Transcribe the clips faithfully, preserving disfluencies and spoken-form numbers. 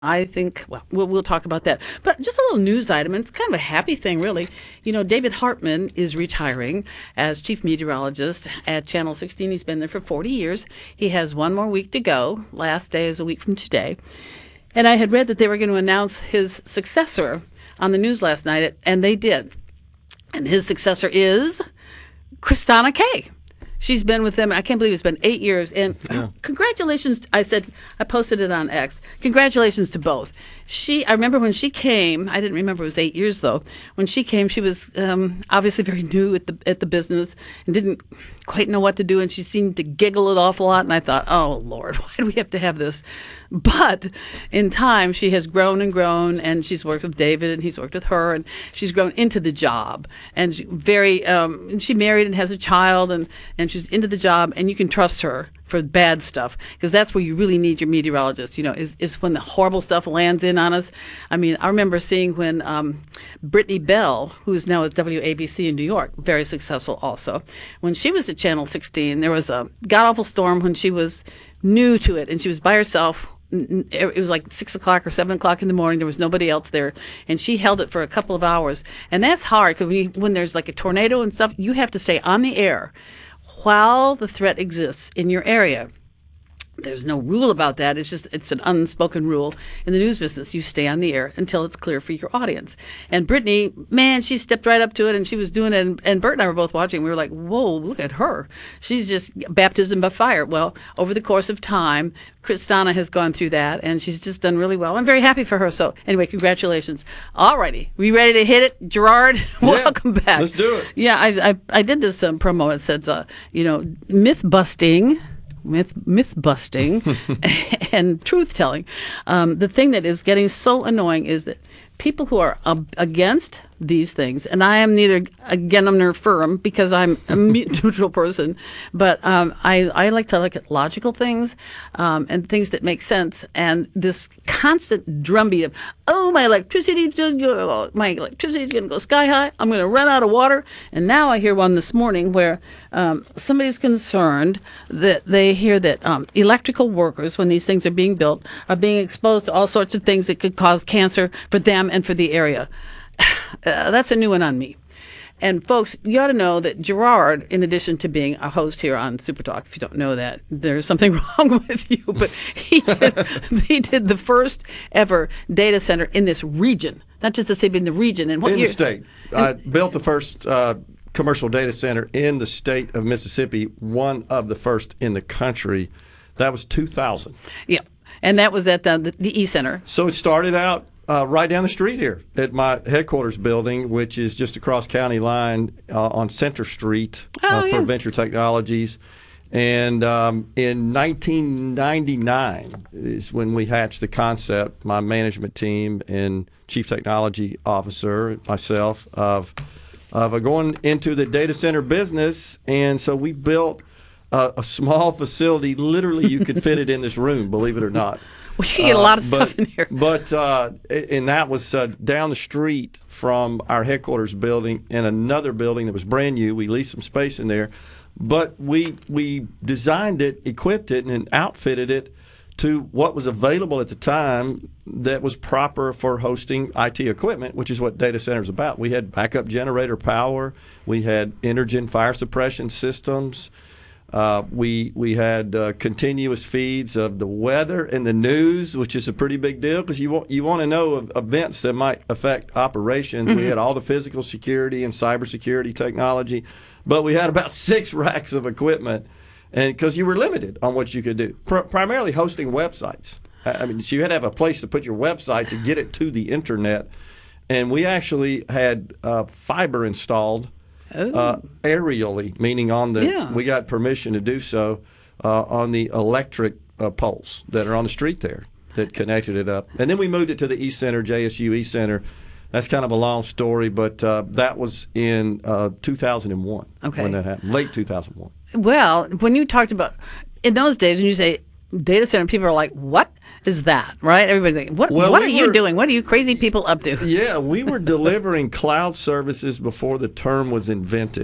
I think, well, well, we'll talk about that. But just a little news item, and it's kind of a happy thing, really. You know, David Hartman is retiring as chief meteorologist at Channel sixteen. He's been there for forty years. He has one more week to go. Last day is a week from today. And I had read that they were going to announce his successor on the news last night, and they did. And his successor is Kristana Kay. She's been with them, I can't believe it's been eight years. And yeah. Congratulations, I said, I posted it on X. Congratulations to both. She, I remember when she came, I didn't remember it was eight years though. When she came, she was um, obviously very new at the at the business and didn't quite know what to do. And she seemed to giggle an awful lot. And I thought, oh, Lord, why do we have to have this? But in time, she has grown and grown, and she's worked with David, and he's worked with her, and she's grown into the job. And she very, um, and she married and has a child, and, and she's into the job, and you can trust her for bad stuff, because that's where you really need your meteorologist, you know, is, is when the horrible stuff lands in on us. I mean, I remember seeing when um, Brittany Bell, who's now at W A B C in New York, very successful also, when she was at Channel sixteen, there was a god-awful storm when she was new to it, and she was by herself. It was like six o'clock or seven o'clock in the morning. There was nobody else there, and she held it for a couple of hours. And that's hard, because when, you, when there's like a tornado and stuff, you have to stay on the air while the threat exists in your area. There's no rule about that. It's just, it's an unspoken rule in the news business. You stay on the air until it's clear for your audience. And Brittany, man, she stepped right up to it, and she was doing it. And, and Bert and I were both watching. We were like, whoa, look at her. She's just baptism by fire. Well, over the course of time, Kristana has gone through that, and she's just done really well. I'm very happy for her. So anyway, congratulations. All righty. We ready to hit it? Gerard, yeah, welcome back. Let's do it. Yeah, I I, I did this um, promo. It says, uh, you know, myth busting. Myth, myth busting and truth telling. Um, the thing that is getting so annoying is that people who are uh, against these things, and I am neither again nor firm because I'm a neutral person, but um, I, I like to look at logical things um, and things that make sense. And this constant drumbeat of, oh, my electricity is go, my electricity is going to go sky high. I'm going to run out of water. And now I hear one this morning where um, somebody's concerned that they hear that um, electrical workers, when these things are being built, are being exposed to all sorts of things that could cause cancer for them and for the area. Uh, that's a new one on me. And folks, you ought to know that Gerard, in addition to being a host here on Super Talk, if you don't know that, there's something wrong with you. But he did, he did the first ever data center in this region, not just the city, but in the region. And what in year? the state. I built the first uh, commercial data center in the state of Mississippi, one of the first in the country. That was two thousand. Yeah, and that was at the, the, the E-Center. So it started out Uh, right down the street here at my headquarters building, which is just across county line uh, on Center Street uh, oh, for yeah. Venture Technologies. And um, in nineteen ninety-nine is when we hatched the concept, my management team and chief technology officer, myself, of, of going into the data center business. And so we built uh, a small facility. Literally, you could fit it in this room, believe it or not. We can get a lot of uh, but, stuff in here. But, uh, and that was uh, down the street from our headquarters building in another building that was brand new. We leased some space in there. But we we designed it, equipped it, and outfitted it to what was available at the time that was proper for hosting I T equipment, which is what data center is about. We had backup generator power. We had Energen fire suppression systems. Uh, we we had uh, continuous feeds of the weather and the news, which is a pretty big deal because you want you want to know of events that might affect operations. Mm-hmm. We had all the physical security and cybersecurity technology, but we had about six racks of equipment, and because you were limited on what you could do, Pr- primarily hosting websites. I mean, so you had to have a place to put your website to get it to the internet, and we actually had uh, fiber installed. Uh, aerially, meaning on the, yeah. we got permission to do so uh, on the electric uh, poles that are on the street there that connected it up. And then we moved it to the East Center, J S U East Center. That's kind of a long story, but uh, that was in uh, two thousand one okay. when that happened, late two thousand one. Well, when you talked about, in those days, when you say data center, people are like, what is that, right? Everybody's like, what, well, what we are you were, doing? What are you crazy people up to? Yeah, we were delivering cloud services before the term was invented.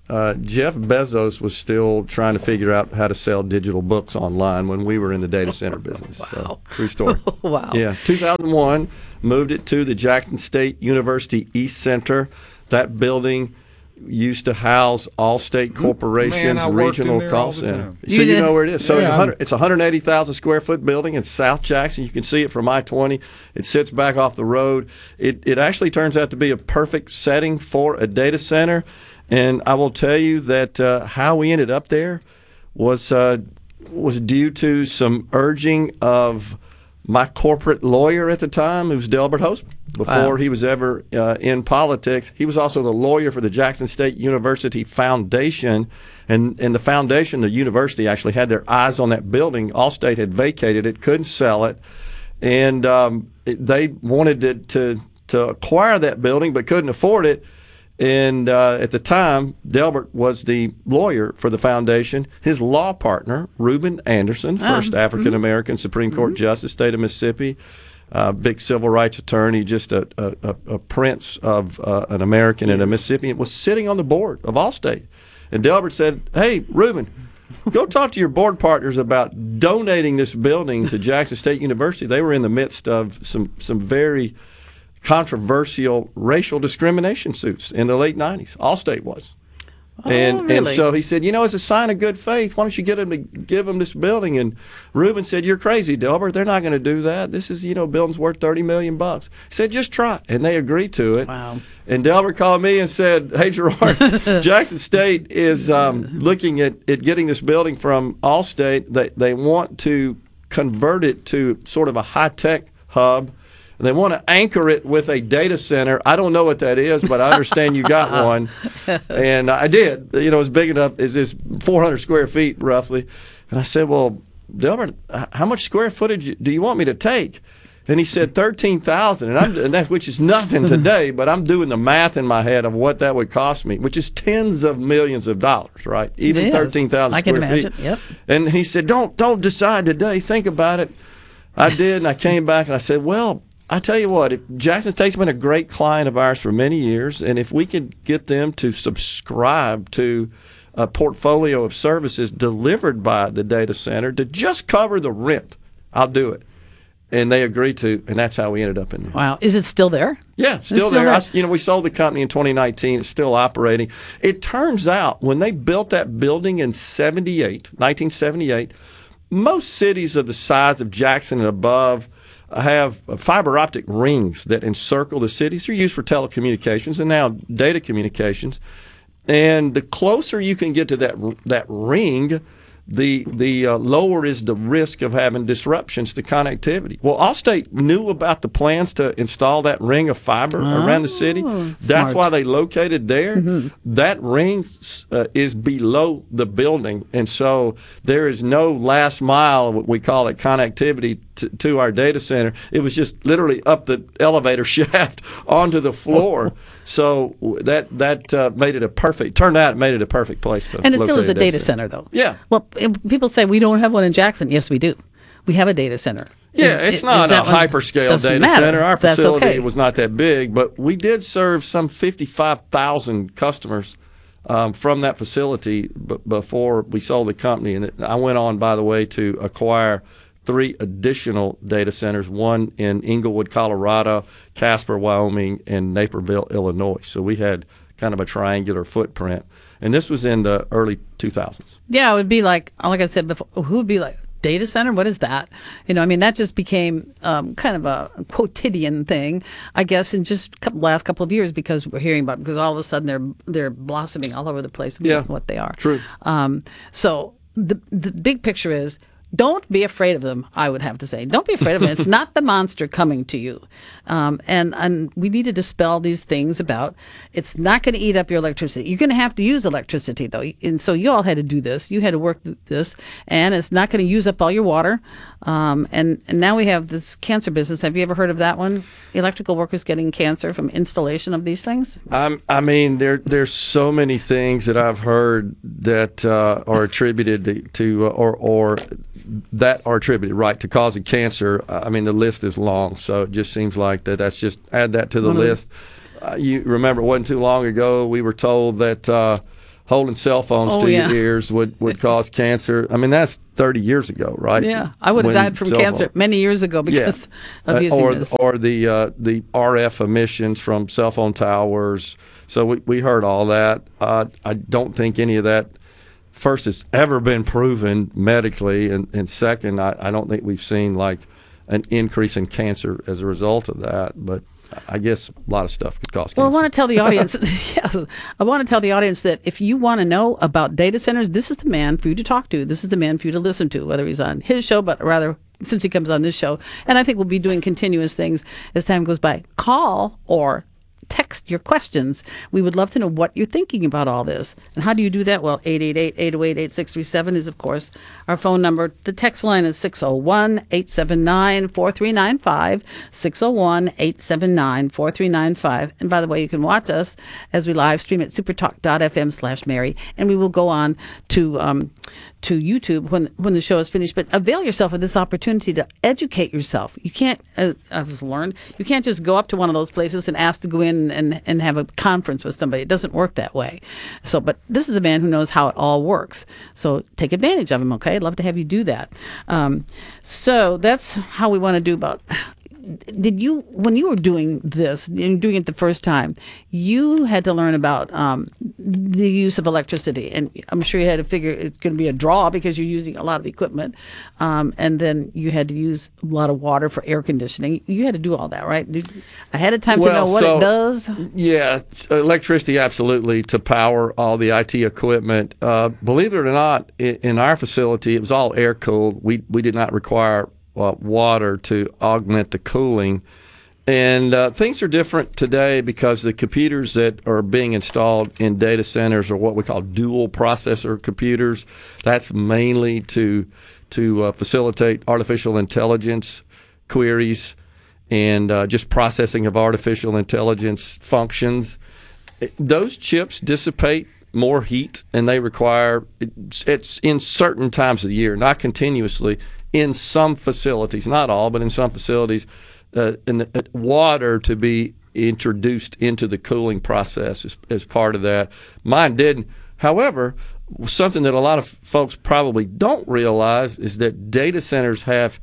uh, Jeff Bezos was still trying to figure out how to sell digital books online when we were in the data center business. Wow. So, true story. Wow. Yeah, two thousand one, moved it to the Jackson State University East Center. That building used to house Allstate Corporation's Man, I worked in regional there call all the center. time. So You you did? know where it is. So Yeah, it's, I'm- 100, it's a one hundred eighty thousand square foot building in South Jackson. You can see it from I twenty. It sits back off the road. It, it actually turns out to be a perfect setting for a data center. And I will tell you that uh, how we ended up there was uh, was due to some urging of my corporate lawyer at the time, who was Delbert Hoseman. Before Wow. he was ever uh, in politics, he was also the lawyer for the Jackson State University Foundation. And, and the foundation, the university, actually had their eyes on that building. Allstate had vacated it, couldn't sell it. And um, it, they wanted to, to, to acquire that building but couldn't afford it. And uh, at the time, Delbert was the lawyer for the foundation. His law partner, Reuben Anderson, first Oh, African-American Supreme Court Justice, state of Mississippi, uh, big civil rights attorney, just a, a, a, a prince of uh, an American and a Mississippian, was sitting on the board of Allstate. And Delbert said, hey, Reuben, go talk to your board partners about donating this building to Jackson State University. They were in the midst of some, some very controversial racial discrimination suits in the late nineties. Allstate was. Oh, and and really? so he said, you know, as a sign of good faith, why don't you get him to give them this building? And Reuben said, you're crazy, Delbert. They're not going to do that. This is, you know, building's worth thirty million bucks. He said, just try it. And they agreed to it. Wow. And Delbert called me and said, hey, Gerard, Jackson State is um, looking at, at getting this building from Allstate. They, they want to convert it to sort of a high-tech hub. They want to anchor it with a data center. I don't know what that is, but I understand you got one. And I did. You know, it's big enough. It's this four hundred square feet, roughly. And I said, well, Delbert, h- how much square footage do you want me to take? And he said thirteen thousand, and I'm, and that, which is nothing today, but I'm doing the math in my head of what that would cost me, which is tens of millions of dollars, right? Even It is. thirteen thousand I can square imagine. feet. Yep. And he said, don't, don't decide today. Think about it. I did, and I came back, and I said, well, I tell you what, if Jackson State's been a great client of ours for many years, and if we could get them to subscribe to a portfolio of services delivered by the data center to just cover the rent, I'll do it. And they agreed to, and that's how we ended up in there. Wow. Is it still there? Yeah, still still there. there. I, you know, we sold the company in twenty nineteen. It's still operating. It turns out when they built that building in seventy-eight, nineteen seventy-eight, most cities of the size of Jackson and above have fiber optic rings that encircle the cities. They're used for telecommunications and now data communications. And the closer you can get to that that ring, the the uh, lower is the risk of having disruptions to connectivity. Well, Allstate knew about the plans to install that ring of fiber around the city. That's smart. why they located there. That ring uh, is below the building, and so there is no last mile, what we call it, connectivity to, to our data center. It was just literally up the elevator shaft onto the floor. So that that uh, made it a perfect. Turned out it made it a perfect place to. And it still locate is a data center, though. Yeah. Well, if people say we don't have one in Jackson. Yes, we do. We have a data center. Yeah, Is- it's is not a that one- hyperscale doesn't data matter. center. Our That's facility okay. was not that big, but we did serve some fifty-five thousand customers um, from that facility b- before we sold the company. And it, I went on, by the way, to acquire three additional data centers, one in Englewood, Colorado, Casper, Wyoming, and Naperville, Illinois. So we had kind of a triangular footprint. And this was in the early two thousands. Yeah, it would be like, like I said before, who would be like, data center? What is that? You know, I mean, that just became um, kind of a quotidian thing, I guess, in just couple, last couple of years because we're hearing about, because all of a sudden they're they're blossoming all over the place. Yeah. What they are. True. Um, so the the big picture is, don't be afraid of them, I would have to say. Don't be afraid of them. It's not the monster coming to you. Um, and, and we need to dispel these things about it's not going to eat up your electricity. You're going to have to use electricity, though. And so you all had to do this. You had to work th- this. And it's not going to use up all your water. Um, and, and now we have this cancer business. Have you ever heard of that one? Electrical workers getting cancer from installation of these things? I'm, I mean, there there's so many things that I've heard that uh, are attributed to, to uh, or or that are attributed right to causing cancer. I mean, the list is long, so it just seems like that. That's just add that to the One of the- list. Uh, you remember, it wasn't too long ago we were told that uh, holding cell phones Oh, to yeah. your ears would, would cause cancer. I mean, that's thirty years ago, right? Yeah, I would have When died from cell cancer phone- many years ago because Yeah. of Uh, using or, this. Or the uh, the R F emissions from cell phone towers. So we, we heard all that. Uh, I don't think any of that, first, has ever been proven medically. And, and second, I, I don't think we've seen like an increase in cancer as a result of that. But I guess a lot of stuff could cause cancer. Well, I want to tell the audience, yeah, I want to tell the audience that if you want to know about data centers, this is the man for you to talk to. This is the man for you to listen to, whether he's on his show, but rather since he comes on this show. And I think we'll be doing continuous things as time goes by. Call or text your questions. We would love to know what you're thinking about all this. And how do you do that? Well, eight eight eight, eight oh eight, eight six three seven is, of course, our phone number. The text line is six oh one, eight seven nine, four three nine five, six oh one, eight seven nine, four three nine five. And by the way, you can watch us as we live stream at supertalk.fm slash Mary. And we will go on to um, to YouTube when when the show is finished. But avail yourself of this opportunity to educate yourself. You can't, as I've learned, you can't just go up to one of those places and ask to go in and, and have a conference with somebody. It doesn't work that way. So, but this is a man who knows how it all works. So take advantage of him, okay? I'd love to have you do that. Um, so that's how we want to do about... Did you, when you were doing this, and doing it the first time, you had to learn about um, the use of electricity, and I'm sure you had to figure it's going to be a draw because you're using a lot of equipment, um, and then you had to use a lot of water for air conditioning. You had to do all that, right? Did, ahead of time Well, to know what so- it does. Yeah, it's electricity, absolutely, to power all the I T equipment. Uh, believe it or not, in, in our facility, it was all air cooled. We we did not require uh, water to augment the cooling. And uh, things are different today because the computers that are being installed in data centers are what we call dual processor computers. That's mainly to to uh, facilitate artificial intelligence queries and uh, just processing of artificial intelligence functions. It- those chips dissipate more heat, and they require it's, it's in certain times of the year, not continuously. In some facilities, not all, but in some facilities, uh, in the, uh, water to be introduced into the cooling process as, as part of that. Mine didn't. However, something that a lot of folks probably don't realize is that data centers have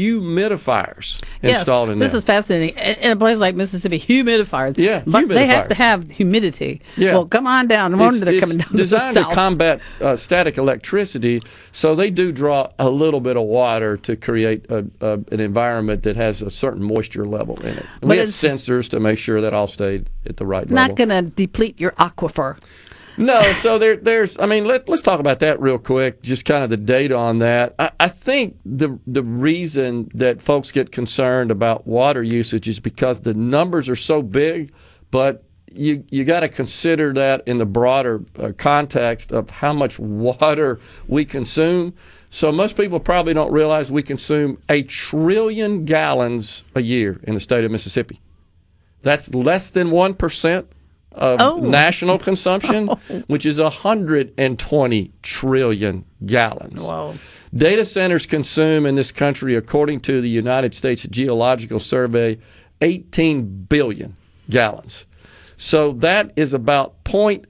humidifiers Yes, installed in this them. is fascinating. In in a place like Mississippi, humidifiers. Yeah, but they have humidifiers. to have humidity. Yeah. Well, come on down. No wonder It's, they're it's coming down designed to the to south. combat uh, static electricity, so they do draw a little bit of water to create a, a, an environment that has a certain moisture level in it. And But we have it's- sensors to make sure that all stayed at the right Not level. going to deplete your aquifer. No, so there, there's. I mean, let, let's talk about that real quick. Just kind of the data on that. I, I think the the reason that folks get concerned about water usage is because the numbers are so big, but you you got to consider that in the broader uh, context of how much water we consume. So most people probably don't realize we consume a trillion gallons a year in the state of Mississippi. That's less than one percent of Oh. national consumption, which is one hundred twenty trillion gallons. Wow. Data centers consume in this country, according to the United States Geological Survey, eighteen billion gallons. So that is about zero point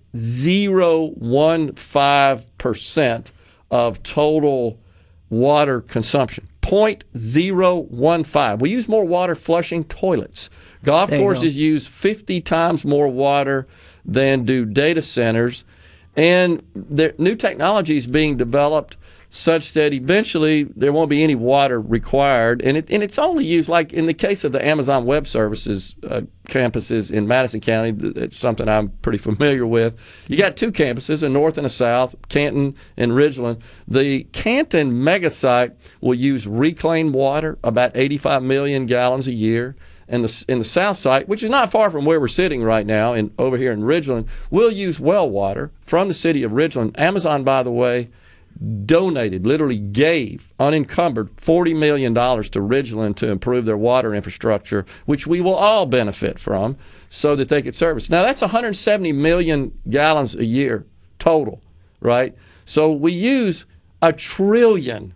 zero one five percent of total water consumption. zero point zero one five. We use more water flushing toilets. Golf There you courses go. use fifty times more water than do data centers. And there, new technology is being developed such that eventually there won't be any water required. And, it, and it's only used, like in the case of the Amazon Web Services uh, campuses in Madison County, th- it's something I'm pretty familiar with. You got two campuses, a north and a south, Canton and Ridgeland. The Canton mega site will use reclaimed water, about eighty-five million gallons a year. And the, in the south site, which is not far from where we're sitting right now, in over here in Ridgeland, we'll use well water from the city of Ridgeland. Amazon, by the way, donated, literally gave, unencumbered, forty million dollars to Ridgeland to improve their water infrastructure, which we will all benefit from, so that they could service. Now, that's one hundred seventy million gallons a year total, right? So we use a trillion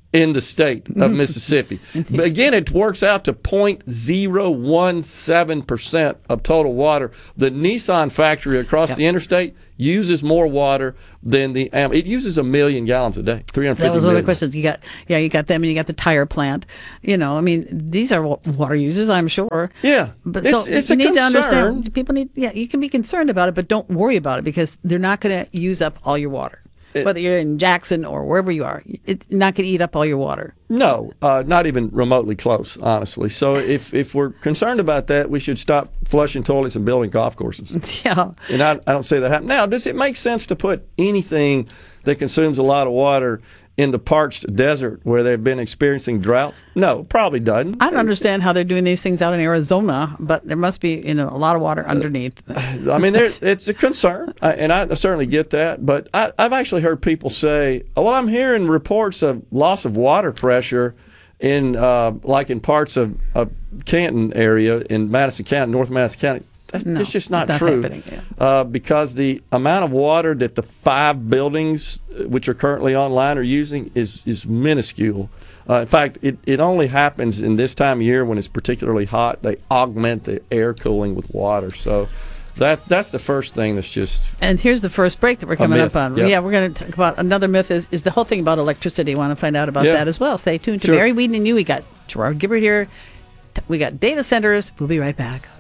in the state of Mississippi. But again, it works out to zero point zero one seven percent of total water. The Nissan factory across Yep. the interstate uses more water than the Am- it uses a million gallons a day. three hundred fifty That was one of the million. questions. You got, yeah, you got them, and you got the tire plant. You know, I mean, these are wa- water users, I'm sure. Yeah, But it's, so it's you a need to concern. understand. People need, yeah, you can be concerned about it, but don't worry about it because they're not going to use up all your water. Whether you're in Jackson or wherever you are, it's not going to eat up all your water. No, uh, not even remotely close, honestly. So if, if we're concerned about that, we should stop flushing toilets and building golf courses. Yeah. And I, I don't say that happen. Now, does it make sense to put anything that consumes a lot of water in the parched desert where they've been experiencing droughts? No, probably doesn't. I don't understand how they're doing these things out in Arizona, but there must be, you know, a lot of water underneath. I mean, there, it's a concern, I- and I certainly get that. But I, I've actually heard people say, "Oh, well, I'm hearing reports of loss of water pressure in, uh, like in parts of, of Canton area in Madison County, North Madison County." That's, No, that's just not, not true. happening, yeah. uh, because the amount of water that the five buildings uh, which are currently online are using is is minuscule. Uh, in fact, it, it only happens in this time of year when it's particularly hot. They augment the air cooling with water. So that's that's the first thing that's just And here's the first break that we're coming myth, up on. yep. Yeah, we're going to talk about another myth is, is the whole thing about electricity. Want to find out about Yeah. that as well. Stay tuned to Sure. Mary Weeden and you. We got Gerard Gibbert here. We got data centers. We'll be right back.